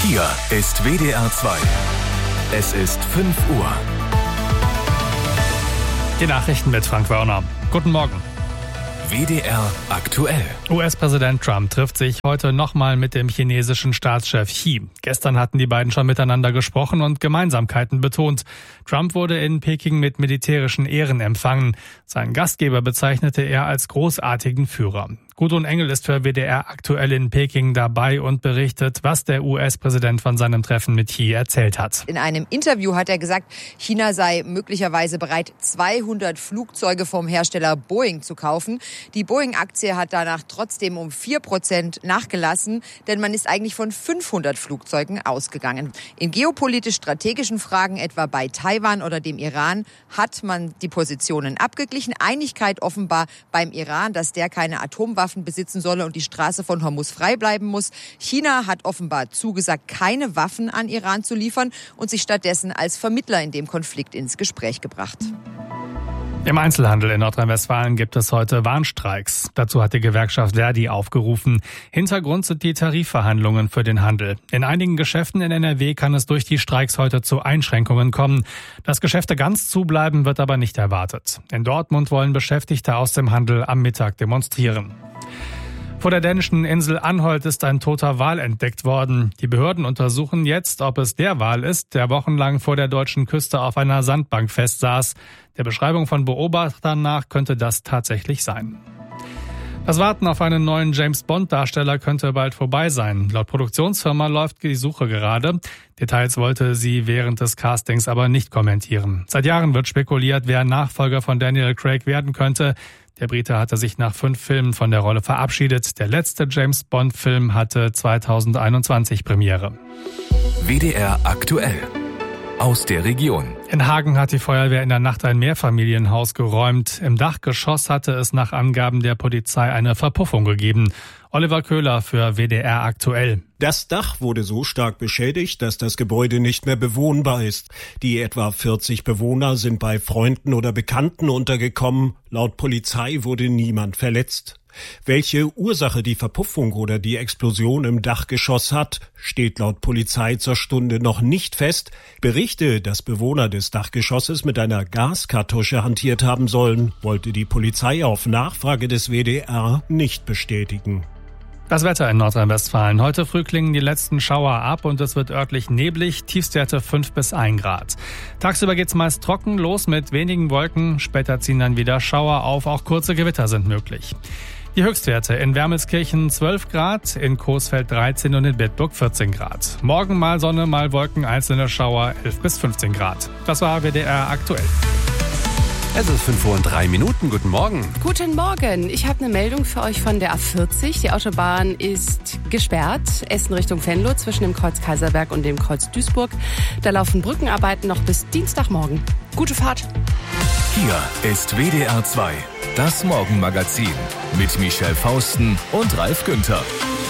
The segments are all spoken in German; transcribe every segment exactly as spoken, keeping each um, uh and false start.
Hier ist W D R zwei. Es ist fünf Uhr. Die Nachrichten mit Frank Wörner. Guten Morgen. W D R aktuell. U S-Präsident Trump trifft sich heute nochmal mit dem chinesischen Staatschef Xi. Gestern hatten die beiden schon miteinander gesprochen und Gemeinsamkeiten betont. Trump wurde in Peking mit militärischen Ehren empfangen. Seinen Gastgeber bezeichnete er als großartigen Führer. Gudrun Engel ist für W D R aktuell in Peking dabei und berichtet, was der U S-Präsident von seinem Treffen mit Xi erzählt hat. In einem Interview hat er gesagt, China sei möglicherweise bereit, zweihundert Flugzeuge vom Hersteller Boeing zu kaufen. Die Boeing-Aktie hat danach trotzdem um vier Prozent nachgelassen, denn man ist eigentlich von fünfhundert Flugzeugen ausgegangen. In geopolitisch-strategischen Fragen, etwa bei Taiwan oder dem Iran, hat man die Positionen abgeglichen. Einigkeit offenbar beim Iran, dass der keine Atomwaffen besitzen solle und die Straße von Hormuz frei bleiben muss. China hat offenbar zugesagt, keine Waffen an Iran zu liefern und sich stattdessen als Vermittler in dem Konflikt ins Gespräch gebracht. Im Einzelhandel in Nordrhein-Westfalen gibt es heute Warnstreiks. Dazu hat die Gewerkschaft Verdi aufgerufen. Hintergrund sind die Tarifverhandlungen für den Handel. In einigen Geschäften in N R W kann es durch die Streiks heute zu Einschränkungen kommen. Dass Geschäfte ganz zubleiben, wird aber nicht erwartet. In Dortmund wollen Beschäftigte aus dem Handel am Mittag demonstrieren. Vor der dänischen Insel Anholt ist ein toter Wal entdeckt worden. Die Behörden untersuchen jetzt, ob es der Wal ist, der wochenlang vor der deutschen Küste auf einer Sandbank festsaß. Der Beschreibung von Beobachtern nach könnte das tatsächlich sein. Das Warten auf einen neuen James-Bond-Darsteller könnte bald vorbei sein. Laut Produktionsfirma läuft die Suche gerade. Details wollte sie während des Castings aber nicht kommentieren. Seit Jahren wird spekuliert, wer Nachfolger von Daniel Craig werden könnte. Der Brite hatte sich nach fünf Filmen von der Rolle verabschiedet. Der letzte James-Bond-Film hatte zweitausendeinundzwanzig Premiere. W D R aktuell. Aus der Region. In Hagen hat die Feuerwehr in der Nacht ein Mehrfamilienhaus geräumt. Im Dachgeschoss hatte es nach Angaben der Polizei eine Verpuffung gegeben. Oliver Köhler für W D R aktuell. Das Dach wurde so stark beschädigt, dass das Gebäude nicht mehr bewohnbar ist. Die etwa vierzig Bewohner sind bei Freunden oder Bekannten untergekommen. Laut Polizei wurde niemand verletzt. Welche Ursache die Verpuffung oder die Explosion im Dachgeschoss hat, steht laut Polizei zur Stunde noch nicht fest. Berichte, dass Bewohner des Dachgeschosses mit einer Gaskartusche hantiert haben sollen, wollte die Polizei auf Nachfrage des W D R nicht bestätigen. Das Wetter in Nordrhein-Westfalen. Heute früh klingen die letzten Schauer ab und es wird örtlich neblig, Tiefstwerte fünf bis ein Grad. Tagsüber geht's meist trocken los mit wenigen Wolken, später ziehen dann wieder Schauer auf, auch kurze Gewitter sind möglich. Die Höchstwerte in Wermelskirchen zwölf Grad, in Coesfeld dreizehn und in Bedburg vierzehn Grad. Morgen mal Sonne, mal Wolken, einzelne Schauer elf bis fünfzehn Grad. Das war W D R aktuell. Es ist fünf Uhr und drei Minuten. Guten Morgen. Guten Morgen. Ich habe eine Meldung für euch von der A vierzig. Die Autobahn ist gesperrt. Essen Richtung Venlo zwischen dem Kreuz Kaiserberg und dem Kreuz Duisburg. Da laufen Brückenarbeiten noch bis Dienstagmorgen. Gute Fahrt. Hier ist W D R zwei. Das Morgenmagazin mit Michelle Fausten und Ralf Günther.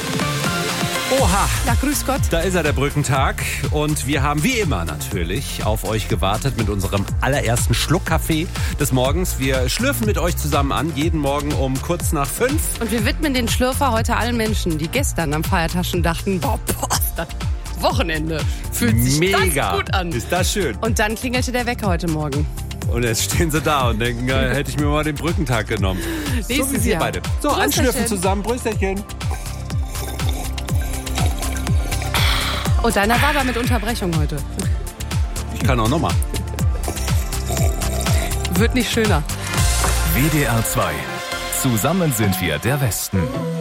Oha, Na, grüß Gott. da ist er, der Brückentag. Und wir haben wie immer natürlich auf euch gewartet mit unserem allerersten Schluck Kaffee des Morgens. Wir schlürfen mit euch zusammen an, jeden Morgen um kurz nach fünf. Und wir widmen den Schlürfer heute allen Menschen, die gestern am Feiertag schon dachten, boah, boah, ist das Wochenende. Fühlt sich Mega. das gut an. Ist das schön. Und dann klingelte der Wecker heute Morgen. Und jetzt stehen sie da und denken, ja, hätte ich mir mal den Brückentag genommen. So Nächstes wie wir Jahr. beide. So, Brüsterchen. anschlürfen zusammen. Brüsterchen. Oh, deiner war aber mit Unterbrechung heute. Ich kann auch nochmal. Wird nicht schöner. W D R zwei. Zusammen sind wir der Westen.